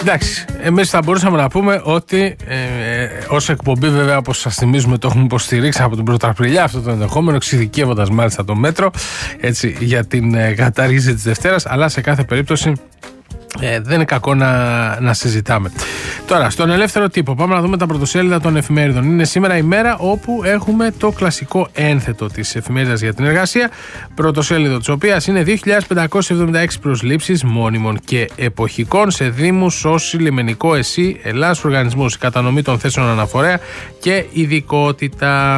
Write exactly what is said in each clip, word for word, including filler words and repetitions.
Εντάξει, εμείς θα μπορούσαμε να πούμε ότι ε, ως εκπομπή, βέβαια, όπως σας θυμίζουμε, το έχουμε υποστηρίξει από τον πρώτο Απριλιά αυτό το ενδεχόμενο, εξειδικεύοντας μάλιστα το μέτρο, έτσι, για την ε, κατάργηση της Δευτέρας, αλλά σε κάθε περίπτωση Ε, δεν είναι κακό να, να συζητάμε. Τώρα, στον ελεύθερο τύπο, πάμε να δούμε τα πρωτοσέλιδα των εφημερίδων. Είναι σήμερα η μέρα όπου έχουμε το κλασικό ένθετο της εφημερίδας για την εργασία, πρωτοσέλιδο της οποίας είναι δύο χιλιάδες πεντακόσιες εβδομήντα έξι προσλήψεις μόνιμων και εποχικών σε δήμους, σώση, λιμενικό, ΕΣΥ, Ελλάς, οργανισμούς, η κατανομή των θέσεων αναφορέα και ειδικότητα.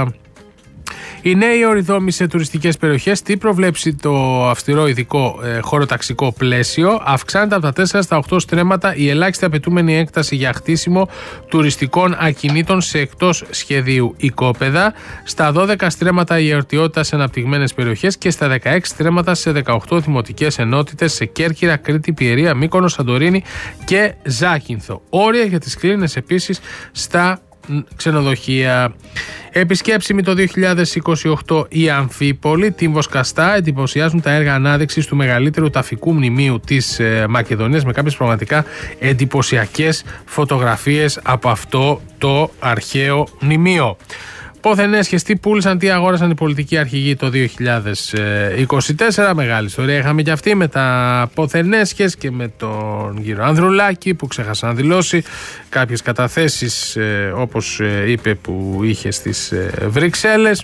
Οι νέοι οριδόμοι σε τουριστικές περιοχές, τι προβλέψει το αυστηρό ειδικό ε, χωροταξικό πλαίσιο? Αυξάνεται από τα τέσσερα στα οκτώ στρέμματα η ελάχιστη απαιτούμενη έκταση για χτίσιμο τουριστικών ακινήτων σε εκτός σχεδίου οικόπεδα, στα δώδεκα στρέμματα η εορτιότητα σε αναπτυγμένες περιοχές και στα δεκαέξι στρέμματα σε δεκαοκτώ δημοτικές ενότητες σε Κέρκυρα, Κρήτη, Πιερία, Μύκονο, Σαντορίνη και Ζάκυνθο. Όρια για τις κλίνες επίσης στα ξενοδοχεία. Επισκέψιμη το δύο χιλιάδες είκοσι οκτώ η Αμφίπολη, Τύμβος Καστά, εντυπωσιάζουν τα έργα ανάδειξης του μεγαλύτερου ταφικού μνημείου της ε, Μακεδονίας, με κάποιες πραγματικά εντυπωσιακές φωτογραφίες από αυτό το αρχαίο μνημείο. Πόθεν έσχες, τι πούλησαν, τι αγόρασαν οι πολιτικοί αρχηγοί το δύο χιλιάδες είκοσι τέσσερα. Μεγάλη ιστορία είχαμε και αυτή με τα πόθεν έσχες και με τον κύριο Ανδρουλάκη που ξέχασε να δηλώσει κάποιες καταθέσεις, όπως είπε, που είχε στις Βρυξέλλες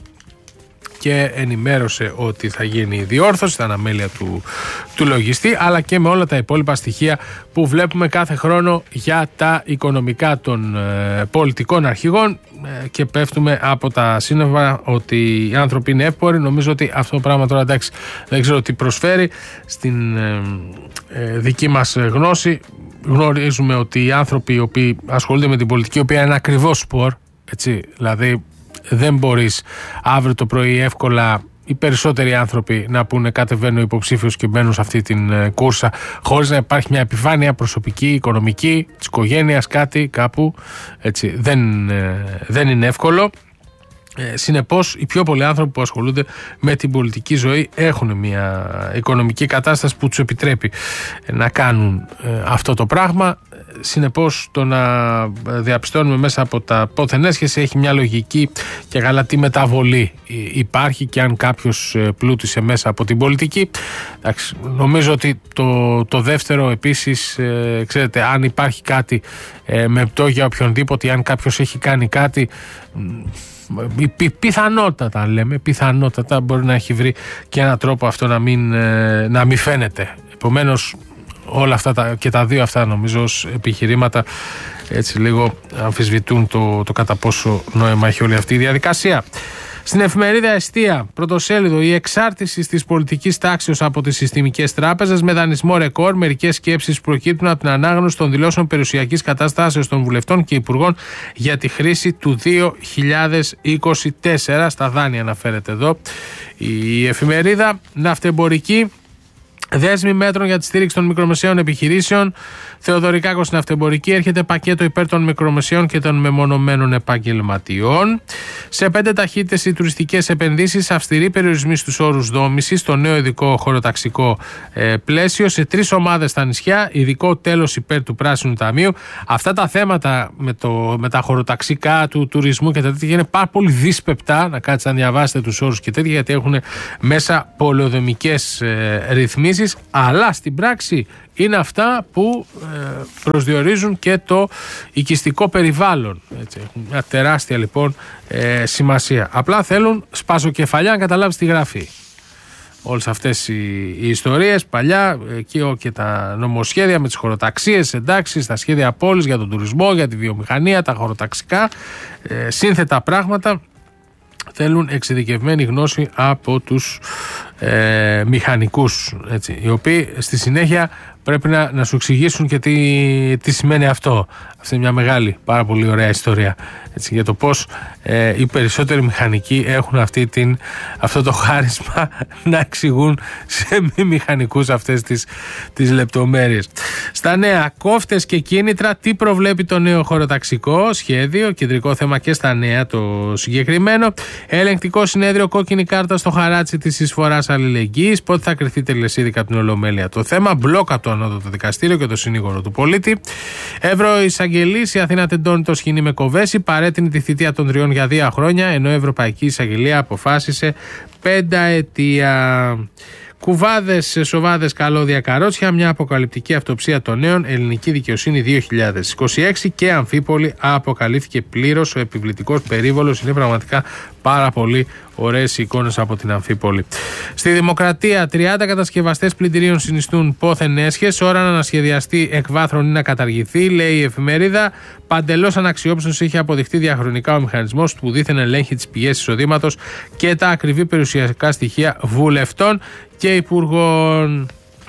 και ενημέρωσε ότι θα γίνει η διόρθωση, τα αναμέλεια του, του λογιστή, αλλά και με όλα τα υπόλοιπα στοιχεία που βλέπουμε κάθε χρόνο για τα οικονομικά των ε, πολιτικών αρχηγών ε, και πέφτουμε από τα σύννεφα ότι οι άνθρωποι είναι εύποροι. Νομίζω ότι αυτό το πράγμα τώρα, εντάξει, δεν ξέρω τι προσφέρει στην ε, ε, δική μας γνώση. Γνωρίζουμε ότι οι άνθρωποι οι οποίοι ασχολούνται με την πολιτική, η οποία είναι ακριβώς σπορ, έτσι, δηλαδή δεν μπορείς αύριο το πρωί εύκολα οι περισσότεροι άνθρωποι να πούνε κατεβαίνω υποψήφιος και μπαίνουν σε αυτή την ε, κούρσα χωρίς να υπάρχει μια επιφάνεια προσωπική, οικονομική, της οικογένειας, κάτι κάπου, έτσι, δεν, ε, δεν είναι εύκολο. Ε, συνεπώς οι πιο πολλοί άνθρωποι που ασχολούνται με την πολιτική ζωή έχουν μια οικονομική κατάσταση που τους επιτρέπει να κάνουν ε, αυτό το πράγμα. Συνεπώς το να διαπιστώνουμε μέσα από τα πόθεν έσχεση έχει μια λογική και γαλατή μεταβολή υπάρχει, και αν κάποιος πλούτησε μέσα από την πολιτική, εντάξει, νομίζω ότι το, το δεύτερο επίσης, ε, ξέρετε, αν υπάρχει κάτι ε, με πτώχεια οποιονδήποτε, αν κάποιος έχει κάνει κάτι, πι, πιθανότατα λέμε, πιθανότατα μπορεί να έχει βρει και έναν τρόπο αυτό να μην, ε, να μην φαίνεται. Επομένως όλα αυτά τα, και τα δύο αυτά νομίζω ως επιχειρήματα έτσι λίγο αμφισβητούν το, το κατά πόσο νόημα έχει όλη αυτή η διαδικασία. Στην εφημερίδα Εστία, πρωτοσέλιδο, η εξάρτηση της πολιτικής τάξης από τις συστημικές τράπεζες με δανεισμό ρεκόρ. Μερικές σκέψεις προκύπτουν από την ανάγνωση των δηλώσεων περιουσιακής καταστάσεως των βουλευτών και υπουργών για τη χρήση του δύο χιλιάδες είκοσι τέσσερα. Στα δάνεια αναφέρεται εδώ η εφημερίδα. Ναυτεμπορική, δέσμη μέτρων για τη στήριξη των μικρομεσαίων επιχειρήσεων. Θεοδωρικάκος στην ναυτεμπορική, έρχεται πακέτο υπέρ των μικρομεσαίων και των μεμονωμένων επαγγελματιών. Σε πέντε ταχύτητες οι τουριστικές επενδύσεις, αυστηροί περιορισμοί στους όρους δόμησης, στο νέο ειδικό χωροταξικό ε, πλαίσιο. Σε τρεις ομάδες στα νησιά, ειδικό τέλος υπέρ του Πράσινου Ταμείου. Αυτά τα θέματα με, το, με τα χωροταξικά του τουρισμού και τα τέτοια είναι πάρα πολύ δύσπεπτα. Να κάτσετε να διαβάσετε τους όρους και τέτοια, γιατί έχουν μέσα πολεοδομικές ε, ρυθμίσεις, αλλά στην πράξη είναι αυτά που ε, προσδιορίζουν και το οικιστικό περιβάλλον. Έτσι, έχουν μια τεράστια λοιπόν ε, σημασία. Απλά θέλουν σπαζοκεφαλιά να καταλάβεις τι γράφει. Όλες αυτές οι, οι ιστορίες παλιά, εκεί και τα νομοσχέδια με τις χωροταξίες, εντάξει, τα σχέδια πόλης για τον τουρισμό, για τη βιομηχανία, τα χωροταξικά, ε, σύνθετα πράγματα, θέλουν εξειδικευμένη γνώση από τους ε, μηχανικούς, έτσι, οι οποίοι στη συνέχεια πρέπει να, να σου εξηγήσουν και τι, τι σημαίνει αυτό. Αυτή είναι μια μεγάλη, πάρα πολύ ωραία ιστορία, έτσι, για το πώς ε, οι περισσότεροι μηχανικοί έχουν αυτή την, αυτό το χάρισμα να εξηγούν σε μη μηχανικούς αυτές τις, τις λεπτομέρειες. Στα νέα, κόφτες και κίνητρα, τι προβλέπει το νέο χωροταξικό σχέδιο, κεντρικό θέμα και στα νέα το συγκεκριμένο. Ελεγκτικό συνέδριο, κόκκινη κάρτα στο χαράτσι της εισφοράς αλληλεγγύης. Πότε θα κριθεί τελεσίδικα από την Ολομέλεια το θέμα. Μπλοκ από το Ανώτατο Δικαστήριο και το συνήγορο του πολίτη. Ευρωεισαγγελής, η Αθήνα τεντώνει το σχοινί με κοβέση. Παρέτεινε τη θητεία των τριών για δύο χρόνια, ενώ η Ευρωπαϊκή Εισαγγελία αποφάσισε πενταετία. Κουβάδες, σοβάδες, καλώδια, καρότσια, μια αποκαλυπτική αυτοψία των νέων, ελληνική δικαιοσύνη δύο χιλιάδες είκοσι έξι και Αμφίπολη αποκαλύφθηκε πλήρως ο επιβλητικός περίβολος. Είναι πραγματικά πάρα πολύ ωραίες εικόνες από την Αμφίπολη. Στη Δημοκρατία, τριάντα κατασκευαστές πλυντηρίων συνιστούν πόθεν έσχες. Ώρα να ανασχεδιαστεί εκ βάθρων ή να καταργηθεί, λέει η εφημερίδα. Παντελώς αναξιόπιστος είχε αποδειχτεί διαχρονικά ο μηχανισμός που δήθεν ελέγχει τις πηγές εισοδήματος και τα ακριβή περιουσιακά στοιχεία βουλευτών και υπουργών.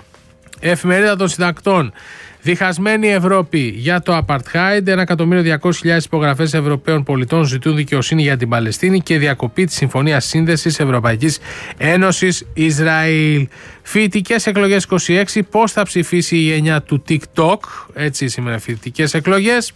Εφημερίδα των Συντακτών. Διχασμένη Ευρώπη για το Απαρτχάιντ. ένα εκατομμύριο διακόσιες χιλιάδες υπογραφές Ευρωπαίων πολιτών ζητούν δικαιοσύνη για την Παλαιστίνη και διακοπή της Συμφωνίας Σύνδεσης Ευρωπαϊκής Ένωσης Ισραήλ. Φοιτητικές εκλογές είκοσι έξι. Πώς θα ψηφίσει η γενιά του TikTok. Έτσι σήμερα φοιτητικές εκλογές.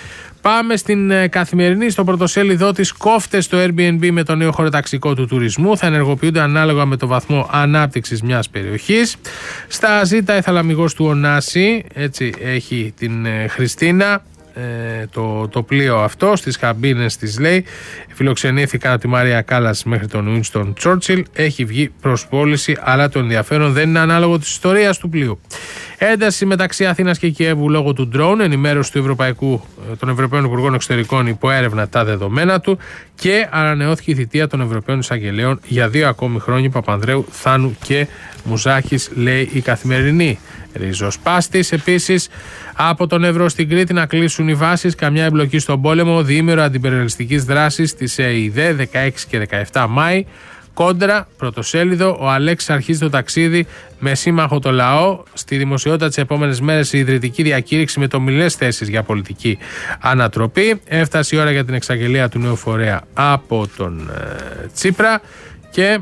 Πάμε στην ε, Καθημερινή, στο πρωτοσέλιδό της. Κόφτες στο Airbnb με το νέο χωροταξικό του τουρισμού. Θα ενεργοποιούνται ανάλογα με το βαθμό ανάπτυξης μιας περιοχής. Στα Ζήτα, η θαλαμιγός του Ωνάση. Έτσι έχει την ε, Χριστίνα. Ε, το, το πλοίο αυτό στις καμπίνες της, λέει, φιλοξενήθηκαν από τη Μαρία Κάλλας μέχρι τον Winston Churchill. Έχει βγει προς πώληση, αλλά το ενδιαφέρον δεν είναι ανάλογο της ιστορίας του πλοίου. Ένταση μεταξύ Αθήνας και Κιέβου λόγω του ντρόουν. Ενημέρωση του Ευρωπαϊκού, των Ευρωπαίων Υπουργών Εξωτερικών υπό έρευνα τα δεδομένα του. Και ανανεώθηκε η θητεία των Ευρωπαίων Εισαγγελέων για δύο ακόμη χρόνια, Παπανδρέου, Θάνου και Μουζάκης, λέει η Καθημερινή. Ριζοσπάστης επίσης. Από τον Εύρο στην Κρήτη να κλείσουν οι βάσεις. Καμιά εμπλοκή στον πόλεμο. Διήμερο αντιπεριαλιστικής δράσης της ΕΙΔΕ δεκαέξι και δεκαεπτά Μάη. Κόντρα, πρωτοσέλιδο, ο Αλέξης αρχίζει το ταξίδι με σύμμαχο το λαό. Στη δημοσιότητα τις επόμενες μέρες η ιδρυτική διακήρυξη με τομιλές θέσεις για πολιτική ανατροπή. Έφτασε η ώρα για την εξαγγελία του νέου φορέα από τον ε, Τσίπρα. Και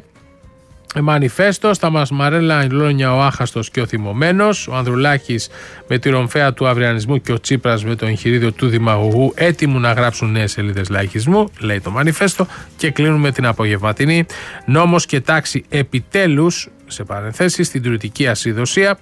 μανιφέστο, στα Μασμαρέλα Ιλόνια ο άχαστος και ο θυμωμένος, ο Ανδρουλάκης με τη ρομφαία του αυριανισμού και ο Τσίπρας με το εγχειρίδιο του δημαγωγού, έτοιμοι να γράψουν νέες σελίδες λαϊκισμού, λέει το μανιφέστο. Και κλείνουμε την απογευματινή. Νόμος και τάξη επιτέλους, σε παρενθέσεις, στην τουριστική ασυδοσία.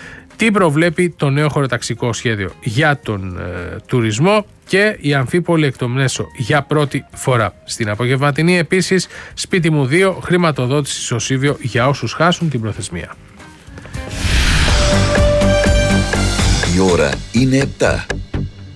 Τι προβλέπει το νέο χωροταξικό σχέδιο για τον ε, τουρισμό και η Αμφίπολη εκ των Μέσο για πρώτη φορά. Στην απογευματινή επίσης, σπίτι μου δύο, χρηματοδότηση ισοσύβιο για όσους χάσουν την προθεσμία. Η ώρα είναι επτά.